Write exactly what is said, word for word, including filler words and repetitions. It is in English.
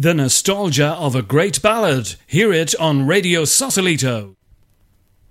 The nostalgia of a great ballad. Hear it on Radio Sausalito.